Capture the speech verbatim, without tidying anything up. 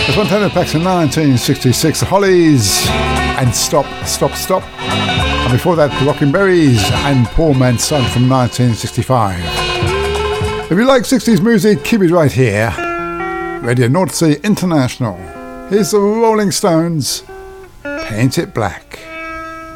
The Fontana Packs in nineteen sixty-six, the Hollies and Stop, Stop, Stop. And before that, the Rockin' Berries and Poor Man's Son from nineteen sixty-five. If you like sixties music, keep it right here. Radio North Sea International. Here's the Rolling Stones, Paint It Black.